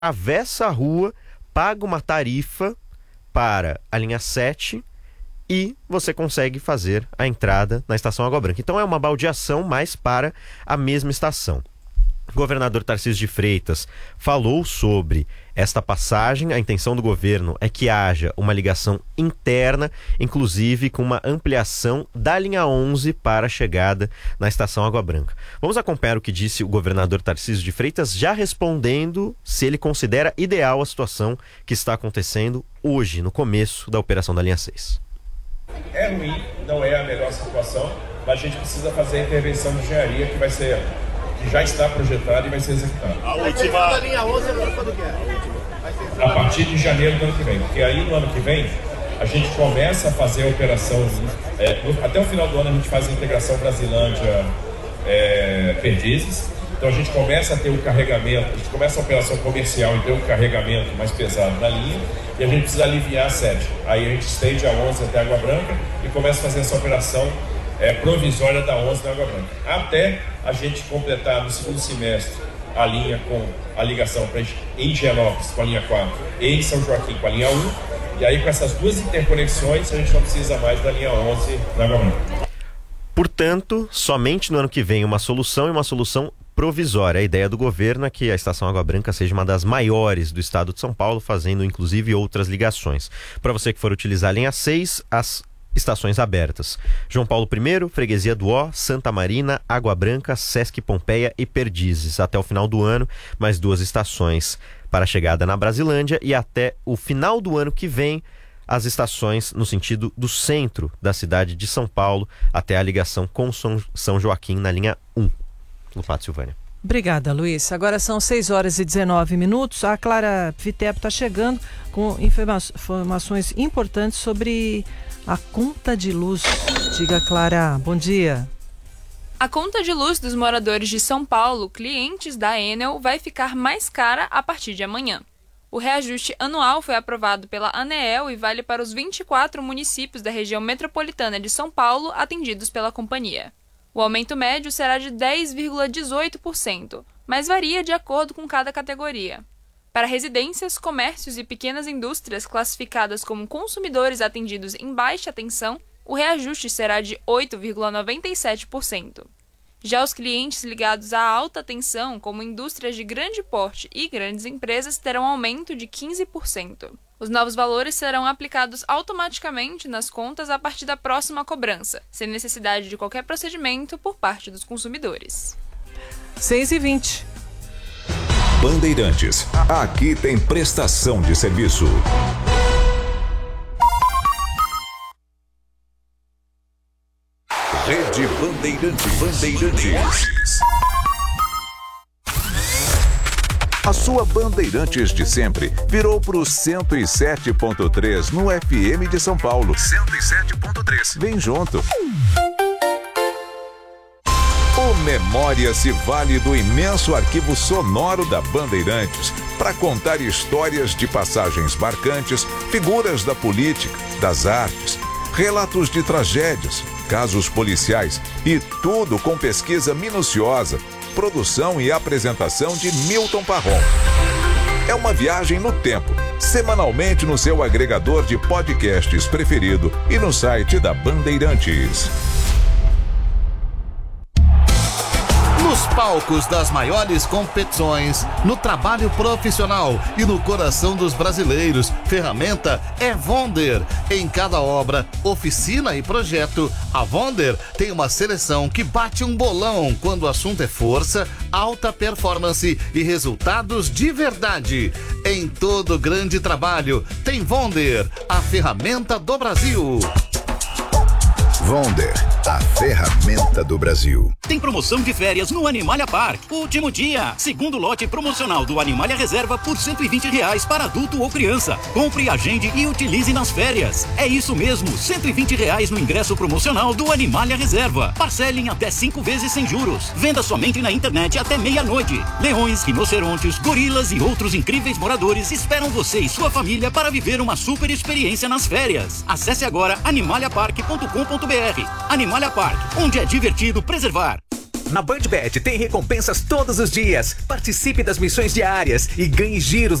atravessa a rua, paga uma tarifa para a linha 7 e você consegue fazer a entrada na estação Água Branca. Então é uma baldeação, mas para a mesma estação. O governador Tarcísio de Freitas falou sobre esta passagem. A intenção do governo é que haja uma ligação interna, inclusive com uma ampliação da linha 11 para a chegada na estação Água Branca. Vamos acompanhar o que disse o governador Tarcísio de Freitas, já respondendo se ele considera ideal a situação que está acontecendo hoje, no começo da operação da linha 6. É ruim, não é a melhor situação, mas a gente precisa fazer a intervenção de engenharia que já está projetada e vai ser executada. A última da linha 11 agora quando quer? A partir de janeiro do ano que vem, porque aí no ano que vem a gente começa a fazer a operação, até o final do ano a gente faz a integração Brasilândia Perdizes, então a gente começa a ter o carregamento, a gente começa a operação comercial e ter um carregamento mais pesado na linha, e a gente precisa aliviar a 7. Aí a gente estende a 11 até a Água Branca e começa a fazer essa operação provisória da 11 na Água Branca, até a gente completar no segundo semestre a linha com a ligação em Higienópolis com a linha 4 e em São Joaquim com a linha 1, e aí com essas duas interconexões a gente não precisa mais da linha 11 na Água Branca. Portanto, somente no ano que vem uma solução e uma solução provisória. A ideia do governo é que a estação Água Branca seja uma das maiores do estado de São Paulo, fazendo inclusive outras ligações. Para você que for utilizar a linha 6, as estações abertas: João Paulo I, Freguesia do Ó, Santa Marina, Água Branca, Sesc Pompeia e Perdizes. Até o final do ano, mais 2 estações para a chegada na Brasilândia, e até o final do ano que vem, as estações no sentido do centro da cidade de São Paulo, até a ligação com São Joaquim na linha 1. No Pátio Silvânia. Obrigada, Luiz. Agora são 6h19. A Clara Viterbo está chegando com informações importantes sobre a conta de luz. Diga, Clara, bom dia. A conta de luz dos moradores de São Paulo, clientes da Enel, vai ficar mais cara a partir de amanhã. O reajuste anual foi aprovado pela ANEEL e vale para os 24 municípios da região metropolitana de São Paulo atendidos pela companhia. O aumento médio será de 10,18%, mas varia de acordo com cada categoria. Para residências, comércios e pequenas indústrias classificadas como consumidores atendidos em baixa tensão, o reajuste será de 8,97%. Já os clientes ligados à alta tensão, como indústrias de grande porte e grandes empresas, terão aumento de 15%. Os novos valores serão aplicados automaticamente nas contas a partir da próxima cobrança, sem necessidade de qualquer procedimento por parte dos consumidores. 6h20. Bandeirantes. Aqui tem prestação de serviço. Rede Bandeirantes. A sua Bandeirantes de sempre virou pro 107.3 no FM de São Paulo. 107.3. Vem junto. O Memória se vale do imenso arquivo sonoro da Bandeirantes para contar histórias de passagens marcantes, figuras da política, das artes, relatos de tragédias, casos policiais e tudo com pesquisa minuciosa, produção e apresentação de Milton Parron. É uma viagem no tempo, semanalmente no seu agregador de podcasts preferido e no site da Bandeirantes. Nos palcos das maiores competições, no trabalho profissional e no coração dos brasileiros, ferramenta é Wonder. Em cada obra, oficina e projeto, a Wonder tem uma seleção que bate um bolão quando o assunto é força, alta performance e resultados de verdade. Em todo grande trabalho, tem Wonder, a ferramenta do Brasil. Wonder, a ferramenta do Brasil. Tem promoção de férias no Animalia Park. Último dia. Segundo lote promocional do Animalia Reserva por R$120 para adulto ou criança. Compre, agende e utilize nas férias. É isso mesmo, R$120 no ingresso promocional do Animalia Reserva. Parcele em até 5 vezes sem juros. Venda somente na internet até meia-noite. Leões, rinocerontes, gorilas e outros incríveis moradores esperam você e sua família para viver uma super experiência nas férias. Acesse agora animaliapark.com.br. Animalia Park, onde é divertido preservar. Na BandBet tem recompensas todos os dias. Participe das missões diárias e ganhe giros